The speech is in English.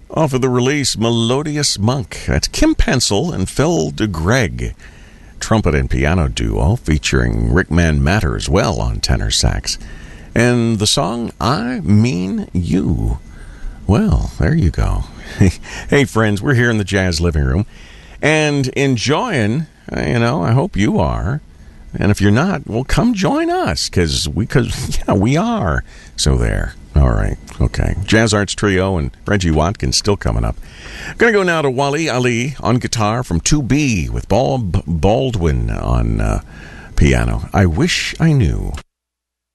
Off of the release, Melodious Monk. That's Kim Pencil and Phil DeGreg. Trumpet and piano duo featuring Rickman Matter as well on tenor sax. And the song, I Mean You. Well, there you go. Hey, friends, we're here in the Jazz Living Room and enjoying, I hope you are. And if you're not, well, come join us because we are. So there. All right. Okay. Jazz Arts Trio and Reggie Watkins still coming up. Going to go now to Wally Ali on guitar from 2B with Bob Baldwin on piano. I Wish I Knew.